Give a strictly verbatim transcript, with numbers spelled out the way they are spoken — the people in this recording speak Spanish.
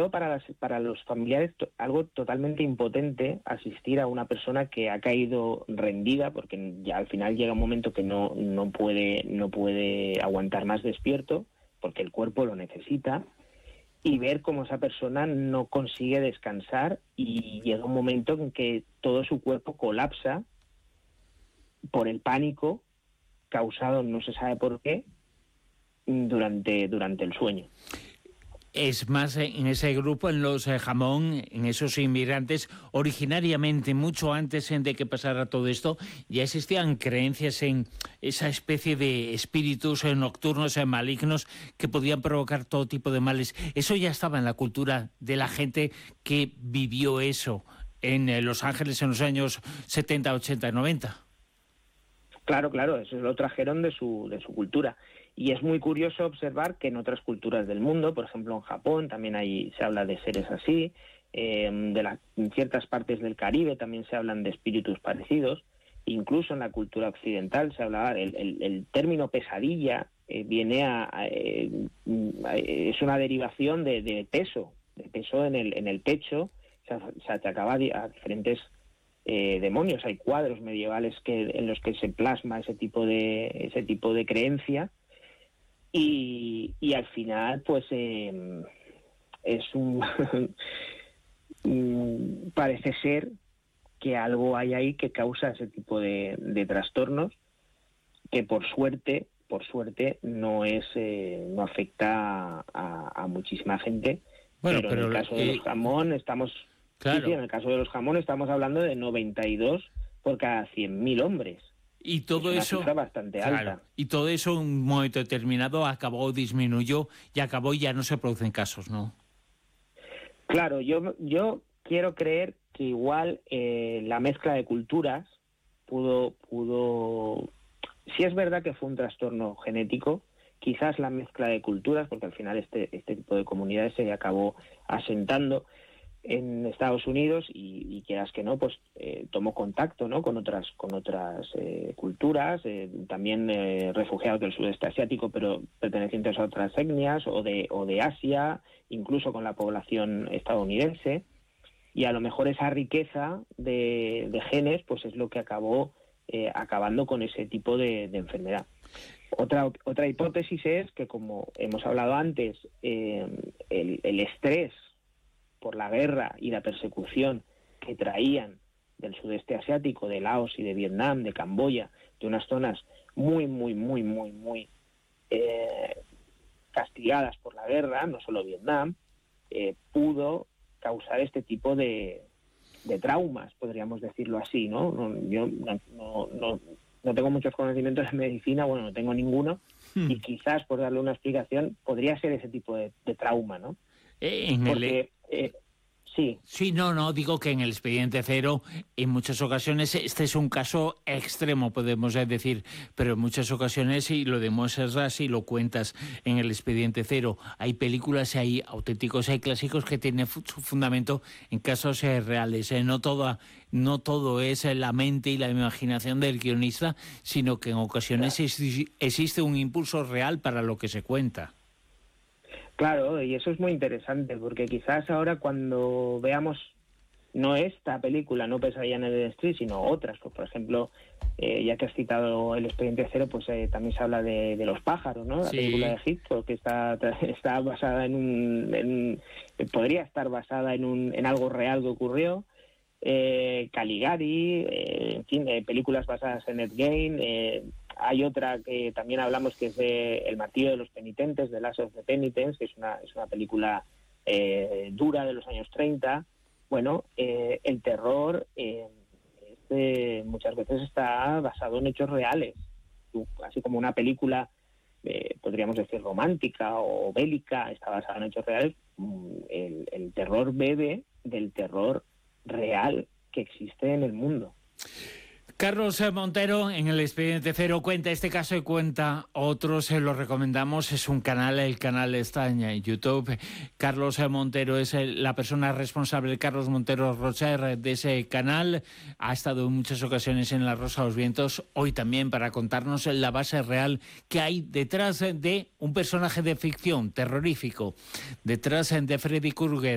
luego para, las, para los familiares to, algo totalmente impotente asistir a una persona que ha caído rendida, porque ya al final llega un momento que no, no, puede, no puede aguantar más despierto, porque el cuerpo lo necesita, y ver cómo esa persona no consigue descansar y llega un momento en que todo su cuerpo colapsa por el pánico causado, no se sabe por qué, durante, durante el sueño. Es más, en ese grupo, en los eh, Jamón, en esos inmigrantes, originariamente, mucho antes de que pasara todo esto, ya existían creencias en esa especie de espíritus eh, nocturnos, eh, malignos, que podían provocar todo tipo de males. Eso ya estaba en la cultura de la gente que vivió eso en eh, Los Ángeles en los años setenta, ochenta y noventa. Claro, claro, eso lo trajeron de su, de su cultura. Y es muy curioso observar que en otras culturas del mundo, por ejemplo en Japón, también hay, se habla de seres así, eh, de la, en ciertas partes del Caribe también se hablan de espíritus parecidos, incluso en la cultura occidental se hablaba, el, el, el término pesadilla eh, viene a, a eh, es una derivación de, de peso, de peso en el, en el pecho, se, se achacaba a diferentes eh, demonios. Hay cuadros medievales que, en los que se plasma ese tipo de, ese tipo de creencia. Y, y al final, pues, eh, es un... parece ser que algo hay ahí que causa ese tipo de, de trastornos, que por suerte, por suerte, no es eh, no afecta a, a muchísima gente. Bueno, pero, pero en el caso eh, de los Jamón estamos... Claro. Sí, sí, en el caso de los Jamón estamos hablando de noventa y dos por cada cien mil hombres. Y todo es eso, una cifra bastante claro, alta. Y todo eso en un momento determinado acabó, disminuyó y acabó y ya no se producen casos, ¿no? Claro, yo, yo quiero creer que igual eh, la mezcla de culturas pudo, pudo... Si es verdad que fue un trastorno genético, quizás la mezcla de culturas, porque al final este, este tipo de comunidades se acabó asentando en Estados Unidos y, y quieras que no, pues eh, tomó contacto, ¿no?, con otras con otras eh, culturas, eh, también eh, refugiados del sudeste asiático, pero pertenecientes a otras etnias o de o de Asia, incluso con la población estadounidense, y a lo mejor esa riqueza de, de genes, pues es lo que acabó eh, acabando con ese tipo de, de enfermedad. Otra otra hipótesis es que, como hemos hablado antes, eh, el, el estrés por la guerra y la persecución que traían del sudeste asiático, de Laos y de Vietnam, de Camboya, de unas zonas muy, muy, muy, muy, muy eh, castigadas por la guerra, no solo Vietnam, eh, pudo causar este tipo de, de traumas, podríamos decirlo así, ¿no? no yo no, no, no, no tengo muchos conocimientos en medicina, bueno, no tengo ninguno, hmm. y quizás, por darle una explicación, podría ser ese tipo de, de trauma, ¿no? En Porque... el... Eh, Sí. Sí, no, no, digo que en el Expediente Cero en muchas ocasiones este es un caso extremo, podemos decir, pero en muchas ocasiones, y lo demuestras así, lo cuentas en el Expediente Cero, hay películas, hay auténticos, hay clásicos que tienen su fundamento en casos eh, reales. Eh, no, toda, no todo es la mente y la imaginación del guionista, sino que en ocasiones claro. es, existe un impulso real para lo que se cuenta. Claro, y eso es muy interesante, porque quizás ahora cuando veamos, no esta película, no Pesadilla en el Street, sino otras, pues por ejemplo, eh, ya que has citado el Expediente Cero, pues eh, también se habla de, de Los pájaros, ¿no? La sí. película de Egipto, que está, está basada en un... En, podría estar basada en, un, en algo real que ocurrió. Eh, Caligari, eh, en fin, eh, películas basadas en Ed Gein. Eh, hay otra que también hablamos, que es de El martillo de los penitentes, de Last of the Penitents, que es una, es una película eh, dura de los años treinta. Bueno, eh, el terror eh, este, muchas veces está basado en hechos reales, así como una película, eh, podríamos decir, romántica o bélica, está basada en hechos reales. El, el terror bebe del terror real que existe en el mundo. Carlos Montero, en el Expediente Cero, cuenta este caso y cuenta otros, se lo recomendamos, es un canal, el canal está en YouTube. Carlos Montero es la persona responsable, Carlos Montero Rocher, de ese canal, ha estado en muchas ocasiones en La Rosa de los Vientos, hoy también para contarnos la base real que hay detrás de un personaje de ficción terrorífico, detrás de Freddy Krueger.